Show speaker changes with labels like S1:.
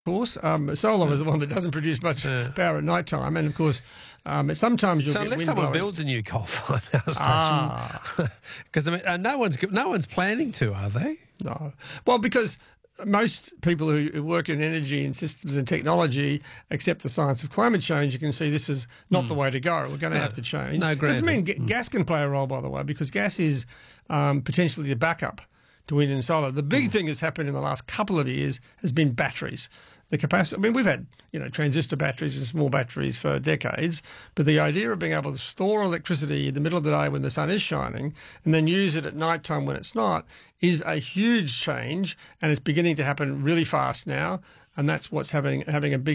S1: course. Solar is the one that doesn't produce much power at night time, and of course, sometimes you'll
S2: So
S1: get
S2: unless
S1: wind
S2: someone
S1: blowing.
S2: builds a new coal-fired power station, because no one's planning to, are they?
S1: No. Well, because most people who work in energy and systems and technology accept the science of climate change. You can see this is not the way to go. We're going to have to change.
S2: No,
S1: doesn't mean
S2: granted.
S1: gas can play a role, by the way, because gas is potentially the backup to wind and solar. The big thing that's happened in the last couple of years has been batteries. The capacity. I mean, we've had transistor batteries and small batteries for decades, but the idea of being able to store electricity in the middle of the day when the sun is shining and then use it at night time when it's not is a huge change, and it's beginning to happen really fast now, and that's what's having a big